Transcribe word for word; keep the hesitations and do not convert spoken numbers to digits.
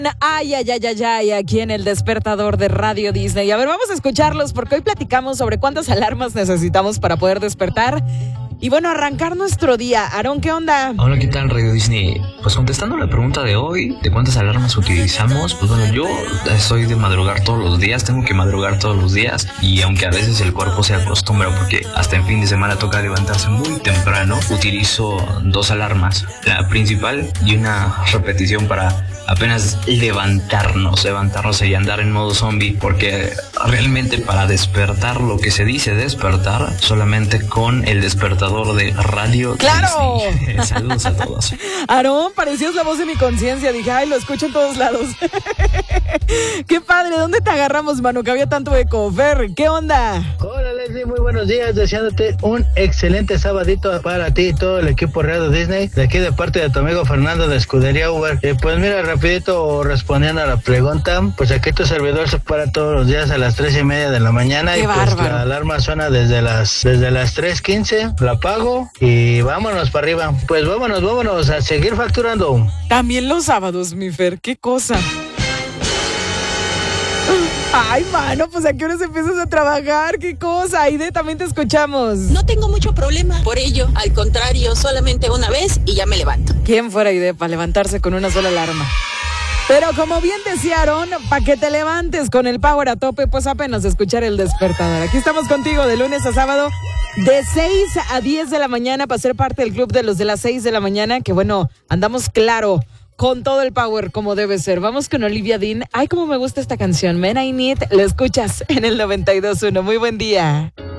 Ay, ay, ay, ay, ay, aquí en el despertador de Radio Disney. A ver, vamos a escucharlos porque hoy platicamos sobre cuántas alarmas necesitamos para poder despertar y bueno, arrancar nuestro día. Aarón, ¿qué onda? Hola, ¿qué tal, Radio Disney? Pues contestando la pregunta de hoy, de cuántas alarmas utilizamos, pues bueno, yo soy de madrugar todos los días, tengo que madrugar todos los días y aunque a veces el cuerpo se acostumbra porque hasta en fin de semana toca levantarse muy temprano, utilizo dos alarmas, la principal y una repetición para apenas levantarnos, levantarnos y andar en modo zombie, porque realmente para despertar, lo que se dice despertar, solamente con el despertador de Radio ¡Claro! Disney. Saludos a todos. Aarón, parecías la voz de mi conciencia. Dije, ay, lo escucho en todos lados. Qué padre, ¿dónde te agarramos, mano? Que había tanto eco. Fer, ¿qué onda? Hola, Leslie, muy buenos días, deseándote un excelente sabadito para ti y todo el equipo Radio Disney, de aquí de parte de tu amigo Fernando de Escudería Uber. Eh, pues mira, rapidito respondiendo a la pregunta, pues aquí tu servidor se para todos los días a las tres y media de la mañana. ¡Qué y pues bárbaro! La alarma suena desde las desde las tres quince, la apago y vámonos para arriba. Pues vámonos, vámonos a seguir facturando. También los sábados, mi Fer, qué cosa. Ay, mano, pues a qué horas empiezas a trabajar, qué cosa. Aide, también te escuchamos. No tengo mucho problema por ello, al contrario, solamente una vez y ya me levanto. ¿Quién fuera Aide para levantarse con una sola alarma? Pero como bien decía Aarón, para que te levantes con el power a tope, pues apenas escuchar el despertador. Aquí estamos contigo de lunes a sábado, de seis a diez de la mañana, para ser parte del club de los de las seis de la mañana, que bueno, andamos claro, con todo el power como debe ser. Vamos con Olivia Dean. Ay, cómo me gusta esta canción, Man I Need. La escuchas en el noventa y dos punto uno. Muy buen día.